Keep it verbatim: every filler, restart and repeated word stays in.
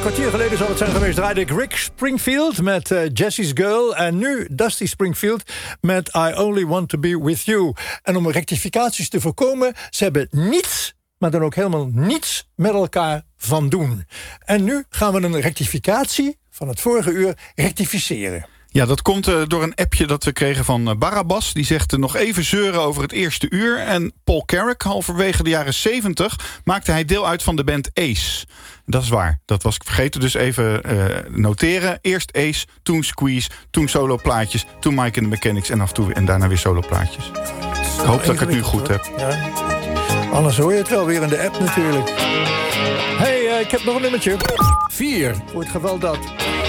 kwartier geleden zal het zijn geweest, draaide ik Rick Springfield met uh, Jesse's Girl. En nu Dusty Springfield met I Only Want To Be With You. En om rectificaties te voorkomen, ze hebben niets, maar dan ook helemaal niets met elkaar van doen. En nu gaan we een rectificatie van het vorige uur rectificeren. Ja, dat komt uh, door een appje dat we kregen van uh, Barabbas. Die zegt uh, nog even zeuren over het eerste uur. En Paul Carrack, halverwege de jaren zeventig... maakte hij deel uit van de band Ace. Dat is waar, dat was ik vergeten. Dus even uh, noteren. Eerst Ace, toen Squeeze, toen soloplaatjes... toen Mike and the Mechanics en af en toe en daarna weer soloplaatjes. Ik hoop dat ik het nu goed heb. Ja. Anders hoor je het wel weer in de app natuurlijk. Hey, uh, ik heb nog een nummertje. Vier. Voor het geval dat...